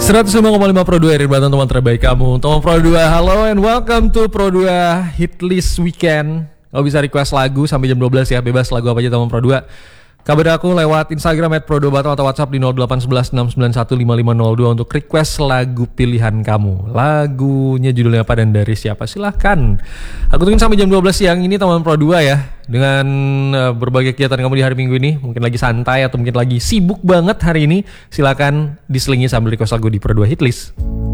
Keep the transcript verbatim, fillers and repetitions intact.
seratus lima koma lima Pro dua, Iribatan teman terbaik kamu. Teman Pro dua, hello and welcome to Pro dua Hitlist Weekend. Kau bisa request lagu sampai jam dua belas ya, bebas lagu apa aja teman Pro dua. Kabar aku lewat Instagram at pro dua batam atau WhatsApp di nol delapan satu satu enam sembilan satu lima lima nol dua untuk request lagu pilihan kamu. Lagunya judulnya apa dan dari siapa, silahkan. Aku tungguin sampai jam dua belas siang ini teman Pro dua ya. Dengan uh, berbagai kegiatan kamu di hari Minggu ini, mungkin lagi santai atau mungkin lagi sibuk banget hari ini, silahkan diselingi sambil request lagu di Pro dua Hitlist.